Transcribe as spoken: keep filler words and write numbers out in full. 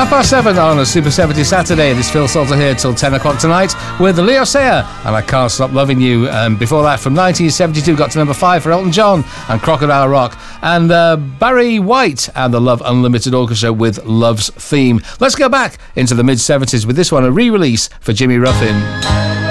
Half past seven on a Super seventies Saturday. This Phil Salter here till ten o'clock tonight with Leo Sayer and I Can't Stop Loving You. And um, before that, from nineteen seventy-two, got to number five for Elton John and Crocodile Rock. And uh, Barry White and the Love Unlimited Orchestra with Love's Theme. Let's go back into the mid-seventies with this one, a re-release for Jimmy Ruffin.